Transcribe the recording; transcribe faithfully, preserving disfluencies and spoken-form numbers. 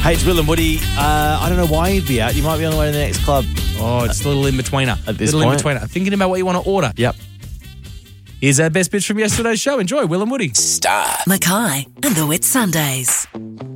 Hey, it's Will and Woody. Uh, I don't know why you'd be out. You might be on the way to the next club. Oh, it's a little in-betweener. At this little point. in-betweener. Thinking about what you want to order. Yep. Here's our best bits from yesterday's show. Enjoy, Will and Woody. Star. Mackay and the Wit Sundays.